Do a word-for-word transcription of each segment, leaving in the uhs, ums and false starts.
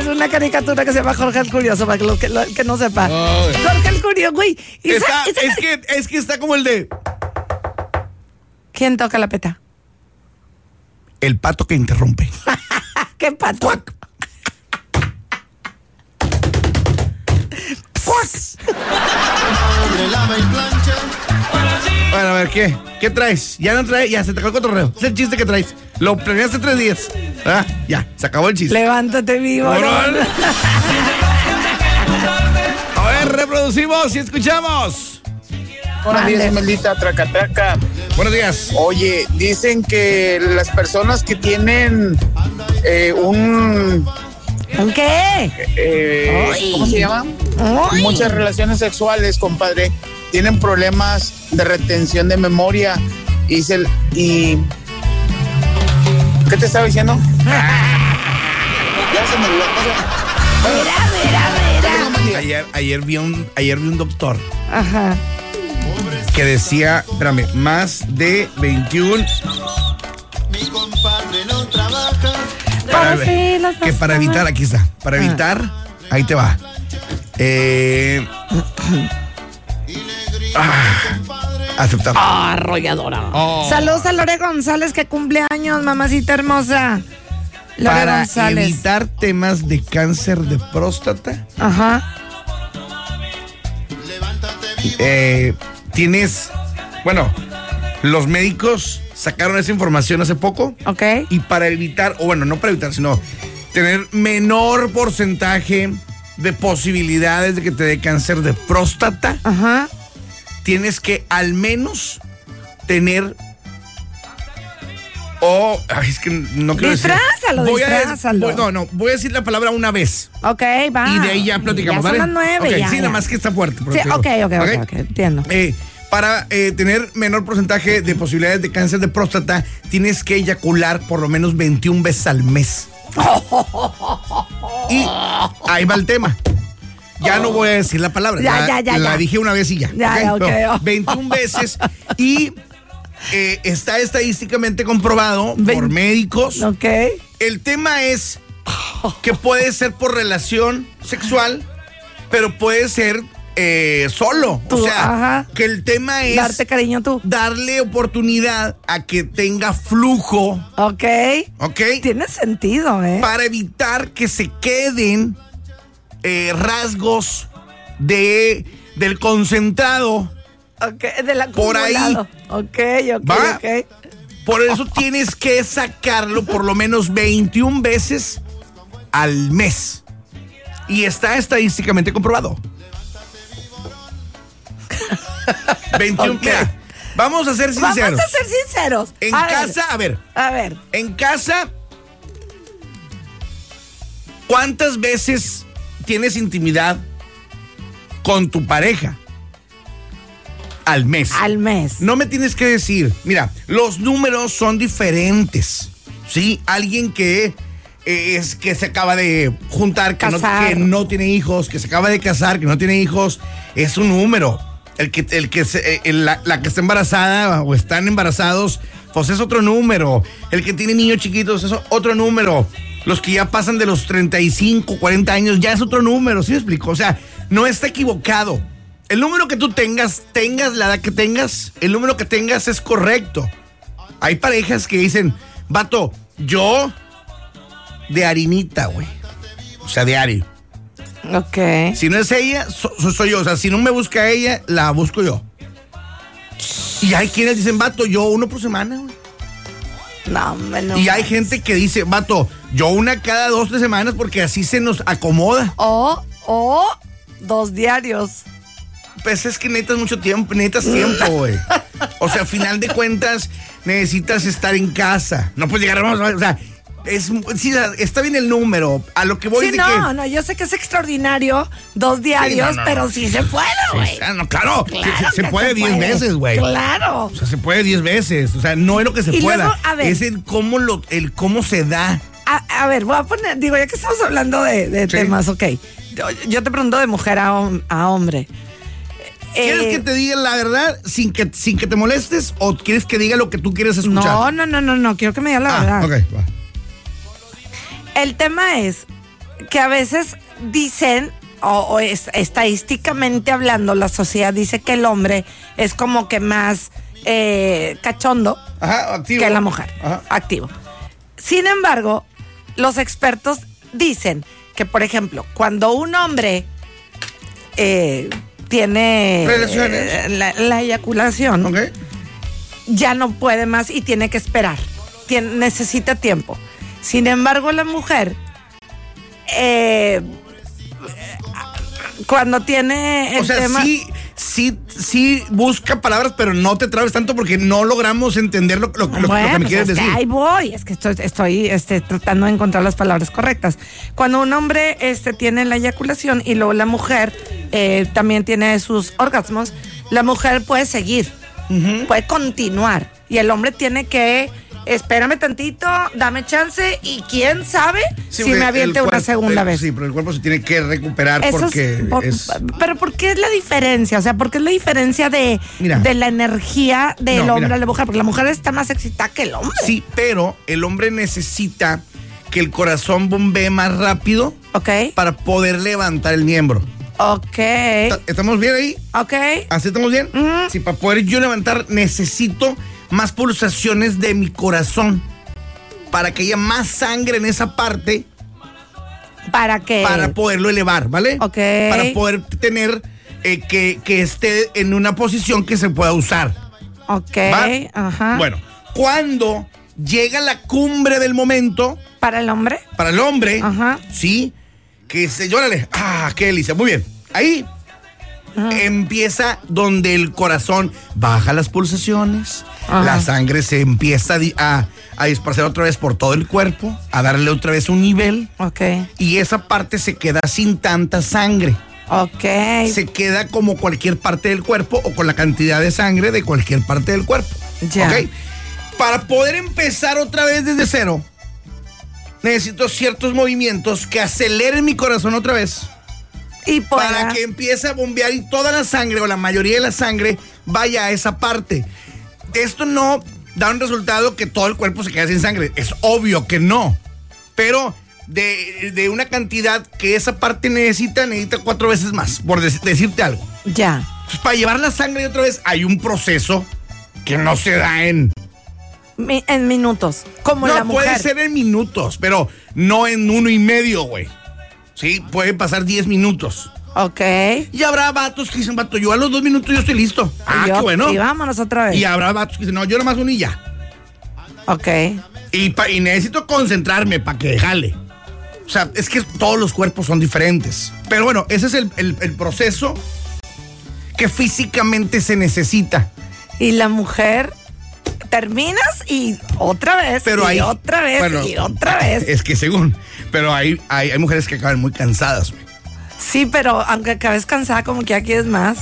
Es una caricatura que se llama Jorge el Curioso, para que los que, lo, que no sepa. Oh, Jorge el Curioso, güey. Está, esa es, que, es que está como el de... ¿Quién toca la peta? El pato que interrumpe. ¿Qué pato? ¡Cuac! ¡Cuac! Bueno, a ver, ¿qué? ¿Qué traes? Ya no traes, ya se te acabó el cotorreo. Es el chiste que traes. Lo planeaste hace tres días. Ah, ya, se acabó el chiste. Levántate vivo. No, no, no. A ver, reproducimos y escuchamos. Buenos días, Imelita, traca, traca. Buenos días. Oye, dicen que las personas que tienen eh, un... ¿Un qué? Eh, ¿Cómo se llama? Uy. Muchas relaciones sexuales, compadre, tienen problemas de retención de memoria. Y, se, y ¿qué te estaba diciendo? Ya se me olvidó. Mira, mira, mira. Ayer, ayer, vi un, ayer vi un doctor. Ajá. Que decía, espérame, más de veintiún. Mi compadre no trabaja. Para, sí, que para evitar, aquí está, para evitar, ah. ahí te va. Eh, ah, aceptar. Oh, arrolladora. Oh. Saludos a Lore González, que cumple años, mamacita hermosa. Lore para González. Evitar temas de cáncer de próstata. Ajá. Eh, tienes, bueno, los médicos sacaron esa información hace poco. Ok. Y para evitar, o bueno, no para evitar, sino tener menor porcentaje de posibilidades de que te dé cáncer de próstata. Ajá. Tienes que al menos tener... O, oh, ay, es que no quiero disfrázalo, decir. Disfrázalo. Voy a, no, no, voy a decir la palabra una vez. Ok, va. Y de ahí ya platicamos, ya ¿vale? Son las nueve, okay, ya, sí, ya. nada más que está fuerte. Sí, ok, ok, ok, ok, okay, entiendo. Eh, Para eh, tener menor porcentaje de posibilidades de cáncer de próstata, tienes que eyacular por lo menos veintiún veces al mes. Y ahí va el tema. Ya no voy a decir la palabra. Ya, la, ya, ya. La ya. dije una vez y ya. Ya, ¿okay? ya, okay. No, veintiún veces. Y eh, está estadísticamente comprobado veinte por médicos. Ok. El tema es que puede ser por relación sexual, pero puede ser... Eh, solo, tú, o sea, ajá. que el tema es darte cariño tú, darle oportunidad a que tenga flujo, ok, ok, tiene sentido, eh, para evitar que se queden eh, rasgos de del concentrado, ok, del acumulado, por ahí, ok, ok, ¿va? ok. Por eso tienes que sacarlo por lo menos veintiún veces al mes y está estadísticamente comprobado. veintiún, okay. Mira, vamos a ser sinceros. Vamos a ser sinceros. En a casa, ver, a ver. A ver. En casa, ¿cuántas veces tienes intimidad con tu pareja? Al mes. Al mes. No me tienes que decir, mira, los números son diferentes. ¿Sí? Alguien que eh, es que se acaba de juntar, que no, que no tiene hijos, que se acaba de casar, que no tiene hijos, es un número. El que, el que se, el, la, la que está embarazada o están embarazados, pues es otro número. El que tiene niños chiquitos es otro número. Los que ya pasan de los treinta y cinco, cuarenta años ya es otro número, ¿sí me explico? O sea, no está equivocado. El número que tú tengas, tengas la edad que tengas, el número que tengas es correcto. Hay parejas que dicen, vato, yo de harinita, güey. O sea, diario. Ok. Si no es ella, so, so, soy yo. O sea, si no me busca ella, la busco yo. Y hay quienes dicen, vato, yo uno por semana, güey. No, no. Y hay gente que dice, vato, yo una cada dos, tres semanas porque así se nos acomoda. O, o dos diarios. Pues es que necesitas mucho tiempo, necesitas tiempo, güey. O sea, a final de cuentas, necesitas estar en casa. No puedes llegar a... O sea, es, sí, está bien el número. A lo que voy sí, de no, que... no, yo sé que es extraordinario, dos diarios, sí, no, no, pero sí se puede, güey. Sí, no, claro, claro se, se puede diez veces, güey. Claro. O sea, se puede diez veces. O sea, no es lo que se y pueda. Luego, a ver, es el cómo, lo, el cómo se da. A, a ver, voy a poner, digo, ya que estamos hablando de, de sí. temas, ok. Yo, yo te pregunto de mujer a, a hombre. ¿Quieres eh, que te diga la verdad sin que, sin que te molestes o quieres que diga lo que tú quieres escuchar? No, no, no, no, no, quiero que me diga la ah, verdad. Ok, va. El tema es, que a veces dicen, o, o es, estadísticamente hablando, la sociedad dice que el hombre es como que más eh, cachondo Ajá, activo. que la mujer, Ajá. activo. Sin embargo, los expertos dicen que, por ejemplo, cuando un hombre eh, tiene relaciones, eh, la, la eyaculación, okay, ya no puede más y tiene que esperar, tiene, necesita tiempo. Sin embargo, la mujer, eh, cuando tiene el o sea, tema... sí, sí, sí busca palabras, pero no te trabes tanto porque no logramos entender lo, lo, lo, bueno, lo que me pues quieres es que decir. ahí voy, es que estoy, estoy este, tratando de encontrar las palabras correctas. Cuando un hombre este, tiene la eyaculación y luego la mujer eh, también tiene sus orgasmos, la mujer puede seguir, uh-huh. puede continuar, y el hombre tiene que... Espérame tantito, dame chance y quién sabe Sí, si me aviente el una cuerpo- segunda el- vez. Sí, pero el cuerpo se tiene que recuperar Eso porque es, por- es... Pero ¿por qué es la diferencia? O sea, ¿por qué es la diferencia de, Mira. de la energía del No, hombre mira. a la mujer? Porque la mujer está más excitada que el hombre. Sí, pero el hombre necesita que el corazón bombee más rápido Ok, para poder levantar el miembro. ok, ¿Estamos bien ahí? ok. ¿Así estamos bien? Ujú. Sí, para poder yo levantar necesito más pulsaciones de mi corazón. Para que haya más sangre en esa parte ¿Para qué? para poderlo elevar, ¿vale? Ok. Para poder tener eh, que, que esté en una posición que se pueda usar. Ok, ¿Va? ajá. Bueno, cuando llega la cumbre del momento ¿Para el hombre? para el hombre, Ajá. sí, que se llórale, ah, qué delicia, muy bien. Ahí empieza donde el corazón baja las pulsaciones, Ajá. la sangre se empieza a, di- a, a dispersar otra vez por todo el cuerpo, a darle otra vez un nivel, Ok, y esa parte se queda sin tanta sangre. ok. Se queda como cualquier parte del cuerpo o con la cantidad de sangre de cualquier parte del cuerpo. Ya. ¿Ok? Para poder empezar otra vez desde cero, necesito ciertos movimientos que aceleren mi corazón otra vez. Y pueda- Para que empiece a bombear y toda la sangre o la mayoría de la sangre vaya a esa parte. Esto no da un resultado que todo el cuerpo se quede sin sangre. Es obvio que no. Pero de, de una cantidad que esa parte necesita, necesita cuatro veces más, por dec- decirte algo. Ya. Entonces, para llevar la sangre otra vez hay un proceso que no se da en... Mi- en minutos. Como no, la mujer. puede ser en minutos, pero no en uno y medio, güey. Sí, puede pasar diez minutos. Ok. Y habrá vatos que dicen, vato, yo a los dos minutos yo estoy listo. Ah, Y yo- qué bueno. Y vámonos otra vez. Y habrá vatos que dicen, no, yo nomás uno y ya. Ok. Y, pa- y necesito concentrarme para que jale. O sea, es que todos los cuerpos son diferentes. Pero bueno, ese es el, el- el proceso que físicamente se necesita. Y la mujer, terminas y otra vez, Pero y hay, otra vez, bueno, y otra vez. Es que según, pero hay, hay, hay mujeres que acaban muy cansadas, güey. Sí, pero aunque acabes cansada, como que ya quieres más.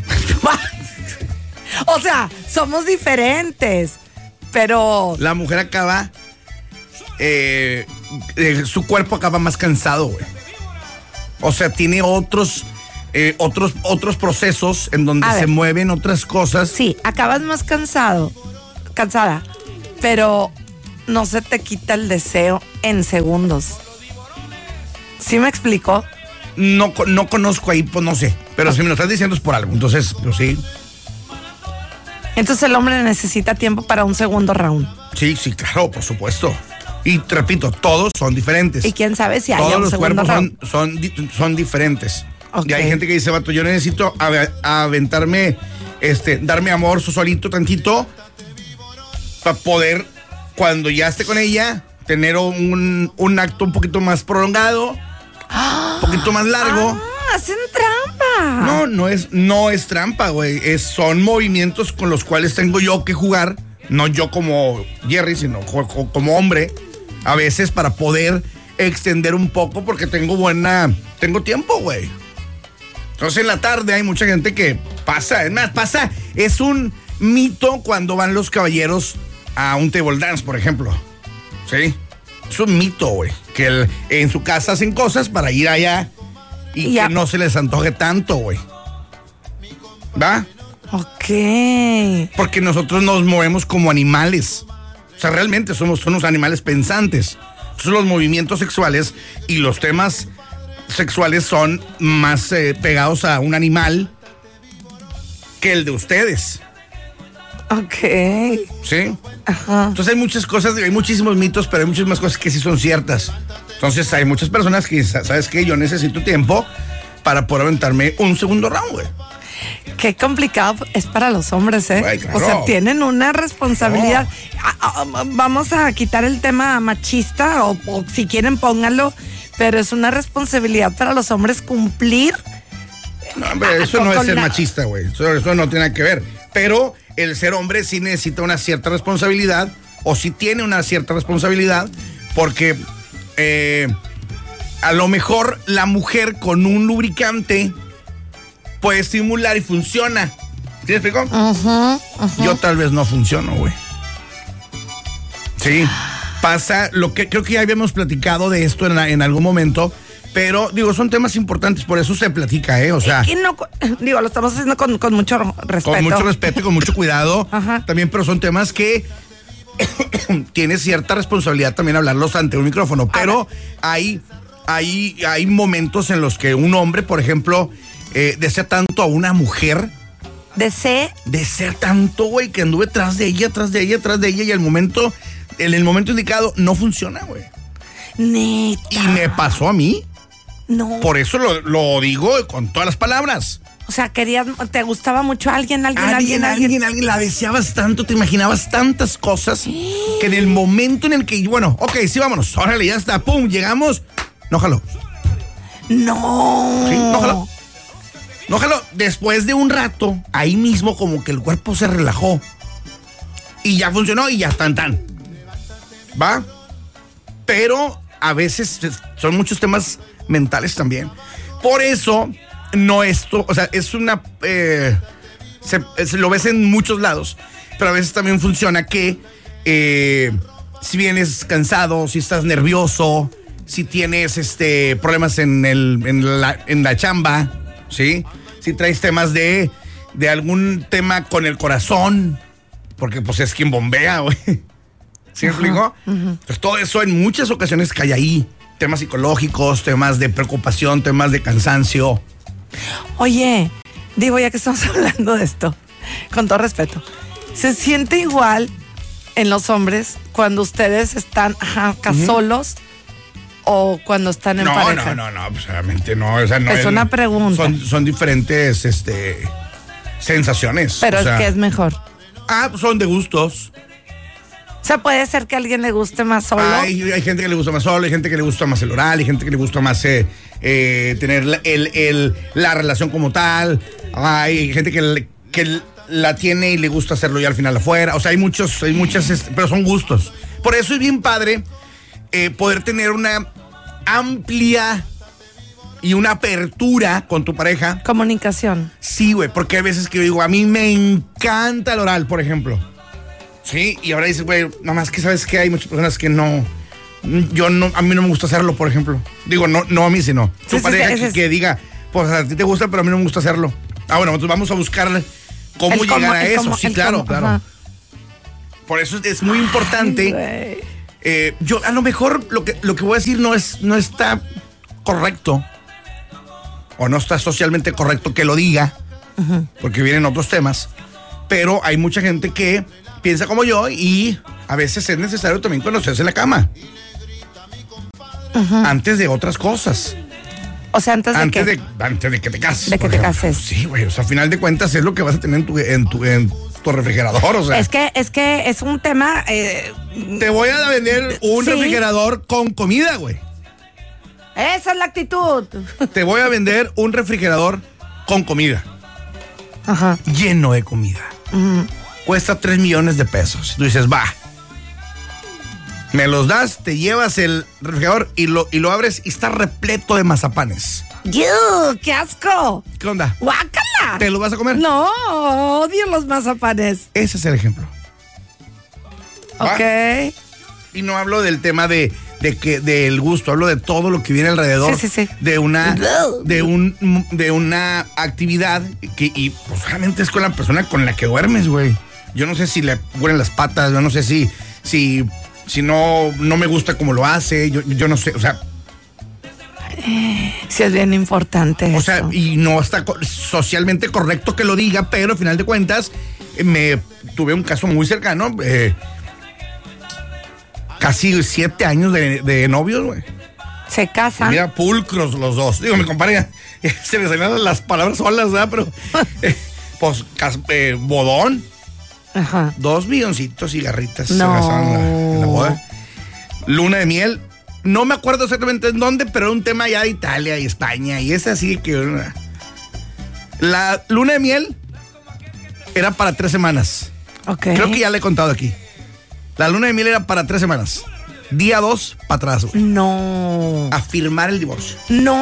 O sea, somos diferentes, pero... La mujer acaba, eh, eh, su cuerpo acaba más cansado, güey. O sea, tiene otros, eh, otros, otros procesos en donde A se ver. mueven otras cosas. Sí, acabas más cansado, cansada, pero no se te quita el deseo en segundos. ¿Sí me explico? No, co- no conozco ahí, pues no sé. Pero si me lo estás diciendo es por algo. Entonces, pues sí. Entonces el hombre necesita tiempo para un segundo round. Sí, sí, claro, por supuesto. Y te repito, todos son diferentes. Y quién sabe si haya Todos un los segundo cuerpos round. son, son, di- son diferentes. Ok. Y hay gente que dice, vato, yo necesito ave- aventarme, este, darme amor su solito tantito para poder, cuando ya esté con ella, tener un, un acto un poquito más prolongado, un poquito más largo. Ah, hacen trampa. No, no es, no es trampa, güey. Es, son movimientos con los cuales tengo yo que jugar. No yo como Jerry, sino jo- jo- como hombre. A veces para poder extender un poco porque tengo buena... Tengo tiempo, güey. Entonces en la tarde hay mucha gente que pasa. Es más, pasa... Es un mito cuando van los caballeros a un table dance, por ejemplo. ¿Sí? Es un mito, güey. Que el- en su casa hacen cosas para ir allá y, Y ya- que no se les antoje tanto, güey. ¿Va? Ok. Porque nosotros nos movemos como animales. O sea, realmente somos, somos animales pensantes. Entonces, los movimientos sexuales y los temas sexuales son más eh, pegados a un animal que el de ustedes. Ok. ¿Sí? Ajá. Entonces hay muchas cosas, hay muchísimos mitos, pero hay muchísimas cosas que sí son ciertas. Entonces hay muchas personas que, ¿sabes qué? Yo necesito tiempo para poder aventarme un segundo round, güey. Qué complicado es para los hombres, ¿eh? Güey, claro. O sea, tienen una responsabilidad. Claro. A, a, vamos a quitar el tema machista, o, o si quieren pónganlo, pero es una responsabilidad para los hombres cumplir. No, hombre, eso no es ser machista, güey. Eso, eso no tiene nada que ver. Pero el ser hombre sí necesita una cierta responsabilidad, o sí tiene una cierta responsabilidad, porque eh, a lo mejor la mujer con un lubricante puede estimular y funciona. ¿Sí me explico? Uh-huh, uh-huh. Yo tal vez no funciono, güey. Sí, pasa lo que creo que ya habíamos platicado de esto en, en algún momento, pero digo, son temas importantes, por eso se platica, ¿eh? O sea, y no, digo, lo estamos haciendo con, con mucho respeto. Con mucho respeto y con mucho cuidado. Ajá. También, pero son temas que tiene cierta responsabilidad también hablarlos ante un micrófono, pero hay, hay, hay momentos en los que un hombre, por ejemplo, eh, desea tanto a una mujer. ¿Desea? Desea tanto, güey, que anduve tras de ella, tras de ella, tras de ella, y el momento, en el momento indicado, no funciona, güey. Neta. Y me pasó a mí. No. Por eso lo, lo digo con todas las palabras. O sea, querías, te gustaba mucho alguien, alguien, Alguien, alguien, alguien, alguien. alguien, la deseabas tanto, te imaginabas tantas cosas, que en el momento en el que, bueno, ok, sí, vámonos, órale, ya está, pum, llegamos, no jaló. No. Sí, no jaló. No jaló. Después de un rato, ahí mismo como que el cuerpo se relajó. Y ya funcionó y ya tan tan. ¿Va? Pero a veces son muchos temas mentales también. Por eso, no esto, o sea, es una... Eh, se, se lo ves en muchos lados, pero a veces también funciona que eh, si vienes cansado, si estás nervioso, si tienes este problemas en, el, en, la, en la chamba, ¿sí? Si traes temas de, de algún tema con el corazón, porque pues es quien bombea, güey. ¿Sí me explico? Uh-huh. Pues todo eso en muchas ocasiones cae ahí. Temas psicológicos, temas de preocupación, temas de cansancio. Oye, digo, ya que estamos hablando de esto, con todo respeto, ¿se siente igual en los hombres cuando ustedes están ajá, uh-huh. solos o cuando están en no, pareja? No, no, no, pues obviamente no. O sea, no es el, una pregunta. Son, son diferentes este, sensaciones. Pero o es sea, que es mejor. Ah, pues son de gustos. O sea, puede ser que a alguien le guste más solo. Hay, hay gente que le gusta más solo, hay gente que le gusta más el oral, hay gente que le gusta más eh, eh, tener la, el, el, la relación como tal. Hay gente que, que la tiene y le gusta hacerlo ya al final afuera. O sea, hay muchos, hay muchas, pero son gustos. Por eso es bien padre eh, poder tener una amplia y una apertura con tu pareja. Comunicación. Sí, güey, porque hay veces que yo digo, a mí me encanta el oral, por ejemplo. Sí, y ahora dices, güey, nada más que sabes que hay muchas personas que no, yo no, a mí no me gusta hacerlo, por ejemplo. Digo, no, no a mí, sino tu sí, pareja sí, que, es... que diga, pues a ti te gusta, pero a mí no me gusta hacerlo. Ah, bueno, entonces vamos a buscar cómo el llegar cómo, a eso. Cómo, sí, claro, cómo, claro. Ajá. Por eso es, es muy importante. Ay, eh, yo, a lo mejor, lo que, lo que voy a decir no es, no está correcto, o no está socialmente correcto que lo diga, uh-huh. porque vienen otros temas, pero hay mucha gente que piensa como yo y a veces es necesario también conocerse en la cama. Uh-huh. Antes de otras cosas. O sea, antes de antes que... De, antes de que te cases. De que te ejemplo. cases. Sí, güey. O sea, a final de cuentas es lo que vas a tener en tu, en tu, en tu refrigerador, o sea. Es que, es que es un tema... Eh, te voy a vender un sí. refrigerador con comida, güey. Esa es la actitud. Te voy a vender un refrigerador con comida. Ajá. Lleno de comida. Uh-huh. Cuesta tres millones de pesos. Tú dices, va. Me los das, te llevas el refrigerador y lo, y lo abres y está repleto de mazapanes. ¡Yuh! ¡Qué asco! ¿Qué onda? ¡Guácala! ¿Te lo vas a comer? No, odio los mazapanes. Ese es el ejemplo. ¿Va? Ok. Y no hablo del tema de, de que del gusto, hablo de todo lo que viene alrededor. Sí, sí, sí. De una, de un, de una actividad que, y pues realmente es con la persona con la que duermes, güey. Yo no sé si le huelen las patas, yo no sé si, si, si no, no me gusta cómo lo hace, yo, yo no sé, o sea. Sí, es bien importante. O eso. sea, y no está co- socialmente correcto que lo diga, pero al final de cuentas, eh, me tuve un caso muy cercano, eh, casi siete años de, de novios, güey. Se casan. Mira, pulcros los dos. Digo, mi compadre, se le salieron las palabras solas, ¿verdad? Pero, eh, pues, cas- eh, bodón. Ajá. Dos milloncitos cigarritas No. se casaron en la, en la boda. Luna de miel. No me acuerdo exactamente en dónde, pero era un tema ya de Italia y España. Y es así que... La luna de miel era para tres semanas. Ok. Creo que ya le he contado aquí. La luna de miel era para tres semanas. Día dos, para atrás, güey. No. A firmar el divorcio.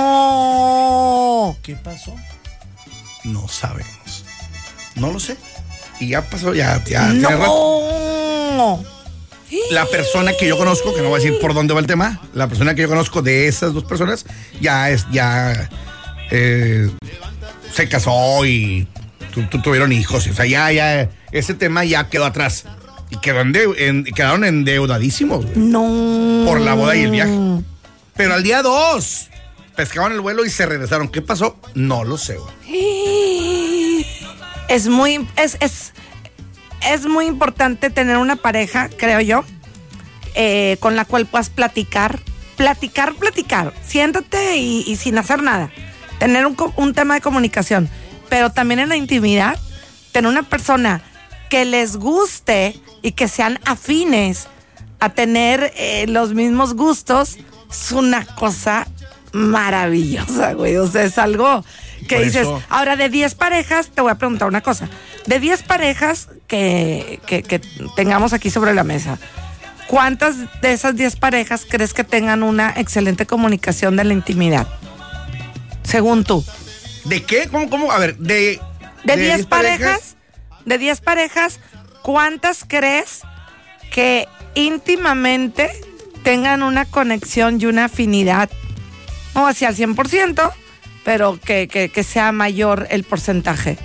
No. ¿Qué pasó? No sabemos. No lo sé. Y ya pasó, ya, ya. tiene rato. No. La persona que yo conozco, que no voy a decir por dónde va el tema, la persona que yo conozco de esas dos personas, ya es, ya eh, se casó y tu, tu, tuvieron hijos. O sea, ya, ya, ese tema ya quedó atrás. Y quedó en de, en, quedaron endeudadísimos, güey, No. por la boda y el viaje. Pero al día dos, pescaban el vuelo y se regresaron. ¿Qué pasó? No lo sé, güey. Es muy, es, es, es muy importante tener una pareja, creo yo, eh, con la cual puedas platicar, platicar, platicar. Siéntate y, y sin hacer nada. Tener un, co- un tema de comunicación, pero también en la intimidad, tener una persona que les guste y que sean afines a tener eh, los mismos gustos, es una cosa maravillosa, güey. O sea, es algo que Por dices. eso- Ahora, de diez parejas, te voy a preguntar una cosa. De diez parejas que, que, que tengamos aquí sobre la mesa, ¿cuántas de esas diez parejas crees que tengan una excelente comunicación de la intimidad? Según tú. ¿De qué? ¿Cómo? ¿Cómo? A ver, de... De diez parejas, de diez parejas, ¿cuántas crees que íntimamente tengan una conexión y una afinidad? No hacia el cien por ciento, pero que, que, que sea mayor el porcentaje.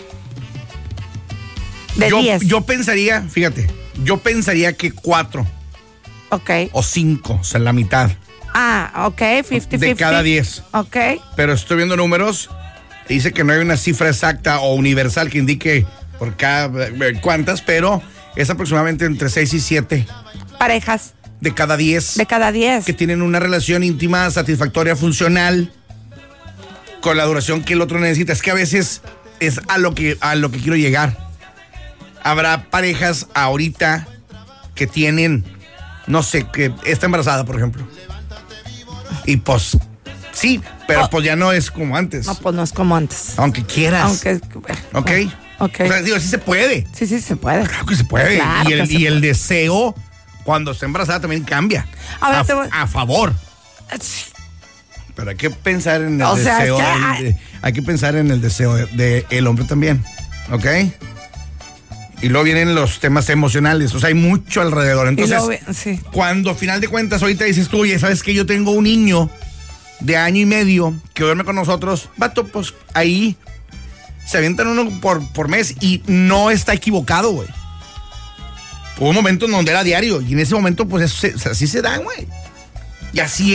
De yo, diez. yo pensaría, fíjate, yo pensaría que cuatro Ok. o cinco, o sea, la mitad Ah, ok, cincuenta de cincuenta. cada diez. Ok. Pero estoy viendo números, dice que no hay una cifra exacta o universal que indique por cada eh, cuántas, pero es aproximadamente entre seis y siete Parejas de cada diez de cada diez. que tienen una relación íntima, satisfactoria, funcional, con la duración que el otro necesita. Es que a veces es a lo que, a lo que quiero llegar. Habrá parejas ahorita que tienen, no sé, que está embarazada, por ejemplo. Y pues, sí, pero Oh. pues ya no es como antes. No, pues no es como antes. Aunque quieras. Aunque. ¿Ok? Ok. O sea, digo, sí se puede. Sí, sí, se puede. Claro que se puede. Claro y el, que se y el puede. deseo, cuando está embarazada, también cambia. A ver, a, te voy- a favor. Pero hay que pensar en el O sea, deseo. es que del- hay- de- hay que pensar en el deseo del de, el hombre también. ¿Ok? Y luego vienen los temas emocionales. O sea, hay mucho alrededor. Y Entonces, luego ve- sí. cuando a final de cuentas ahorita dices tú, oye, ¿sabes qué? Yo tengo un niño de año y medio que duerme con nosotros. Vato, pues ahí se avientan uno por, por mes y no está equivocado, güey. Hubo un momento en donde era diario y en ese momento, pues eso se- así se da, güey. Y así